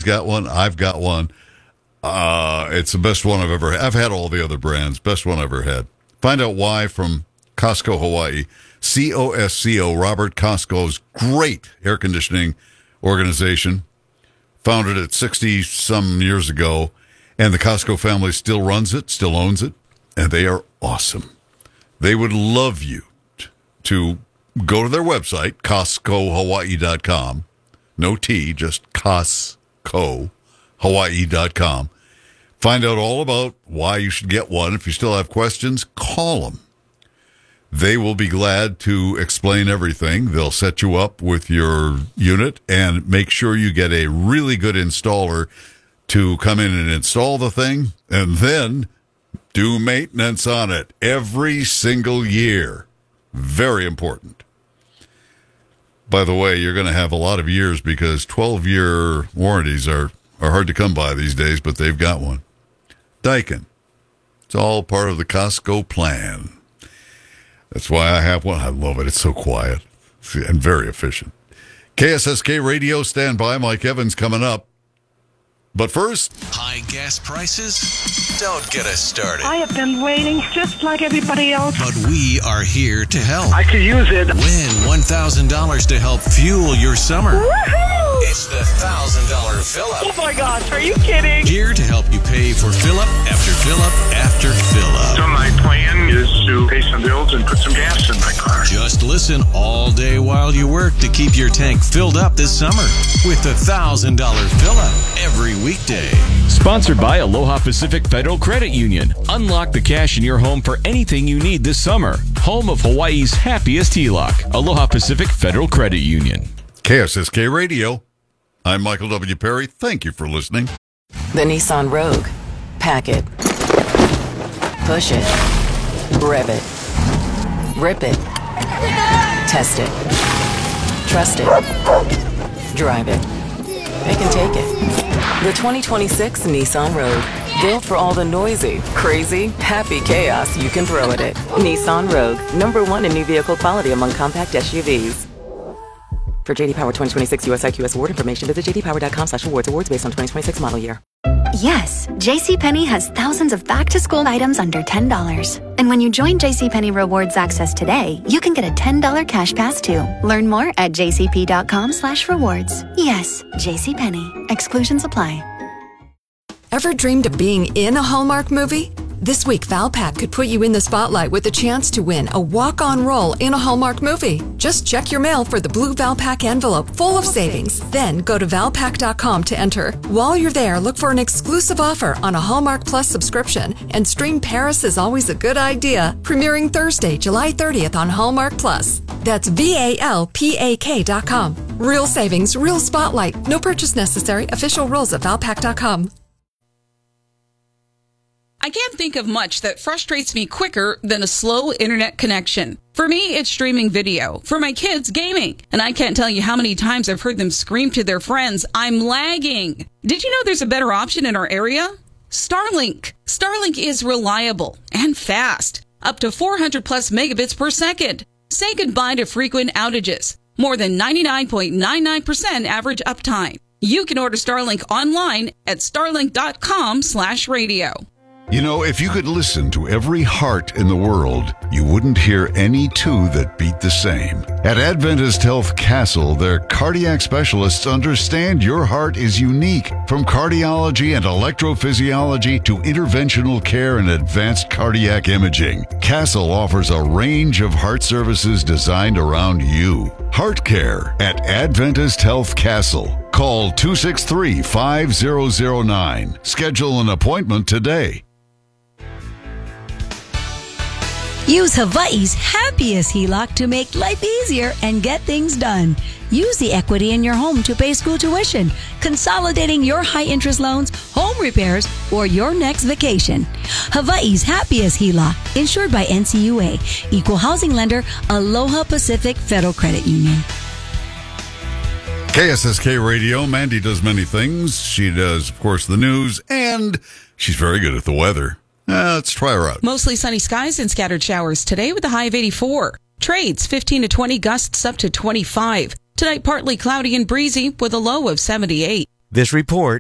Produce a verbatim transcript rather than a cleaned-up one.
got one. I've got one. Uh, it's the best one I've ever had. I've had all the other brands. Best one I've ever had. Find out why from Costco Hawaii. C O S C O, Robert Costco's great air conditioning organization. Founded it sixty-some years ago. And the Costco family still runs it, still owns it. And they are awesome. They would love you t- to go to their website, Costco Hawaii dot com. No T, just Costco Hawaii dot com. Find out all about why you should get one. If you still have questions, call them. They will be glad to explain everything. They'll set you up with your unit and make sure you get a really good installer to come in and install the thing and then do maintenance on it every single year. Very important. By the way, you're going to have a lot of years because twelve-year warranties are, are hard to come by these days, but they've got one. Daikin. It's all part of the Costco plan. That's why I have one. I love it. It's so quiet and very efficient. K S S K Radio, stand by. Mike Evans coming up. But first, high gas prices don't get us started. I have been waiting just like everybody else. But we are here to help. I could use it. Win one thousand dollars to help fuel your summer. Woohoo! It's the one thousand dollars fill-up. Oh my gosh, are you kidding? Here to help you pay for fill-up after fill-up after fill-up. So my plan is to pay some bills and put some gas in my car. Just listen all day while you work to keep your tank filled up this summer with the one thousand dollars fill-up every weekday. Sponsored by Aloha Pacific Federal Credit Union. Unlock the cash in your home for anything you need this summer. Home of Hawaii's happiest H E L O C. Aloha Pacific Federal Credit Union. K S S K Radio. I'm Michael W. Perry. Thank you for listening. The Nissan Rogue. Pack it. Push it. Rev it. Rip it. Test it. Trust it. Drive it. Pick and take it. The twenty twenty-six Nissan Rogue. Built for all the noisy, crazy, happy chaos you can throw at it. Nissan Rogue. Number one in new vehicle quality among compact S U Vs. For J D Power twenty twenty-six U S I Q S award information, visit j d power dot com slash awards. Awards based on twenty twenty-six model year. Yes, JCPenney has thousands of back-to-school items under ten dollars. And when you join JCPenney Rewards Access today, you can get a ten dollars cash pass too. Learn more at j c p dot com slash rewards. Yes, JCPenney. Exclusions apply. Ever dreamed of being in a Hallmark movie? This week, Valpak could put you in the spotlight with a chance to win a walk-on role in a Hallmark movie. Just check your mail for the blue Valpak envelope full of savings. Then go to valpak dot com to enter. While you're there, look for an exclusive offer on a Hallmark Plus subscription and stream Paris is Always a Good Idea, premiering Thursday, July thirtieth on Hallmark Plus. That's V A L P A K dot com. Real savings, real spotlight. No purchase necessary. Official rules at valpak dot com. I can't think of much that frustrates me quicker than a slow internet connection. For me, it's streaming video. For my kids, gaming. And I can't tell you how many times I've heard them scream to their friends, "I'm lagging." Did you know there's a better option in our area? Starlink. Starlink is reliable and fast. Up to four hundred plus megabits per second. Say goodbye to frequent outages. More than ninety-nine point nine nine percent average uptime. You can order Starlink online at starlink dot com slash radio. You know, if you could listen to every heart in the world, you wouldn't hear any two that beat the same. At Adventist Health Castle, their cardiac specialists understand your heart is unique. From cardiology and electrophysiology to interventional care and advanced cardiac imaging, Castle offers a range of heart services designed around you. Heart care at Adventist Health Castle. Call two six three, five zero zero nine. Schedule an appointment today. Use Hawaii's happiest H E L O C to make life easier and get things done. Use the equity in your home to pay school tuition, consolidating your high-interest loans, home repairs, or your next vacation. Hawaii's happiest H E L O C, insured by N C U A, Equal Housing Lender, Aloha Pacific Federal Credit Union. K S S K Radio. Mandy does many things. She does, of course, the news, and she's very good at the weather. Uh, let's try her out. Mostly sunny skies and scattered showers today with a high of eighty-four. Trades fifteen to twenty, gusts up to twenty-five. Tonight partly cloudy and breezy with a low of seventy-eight. This report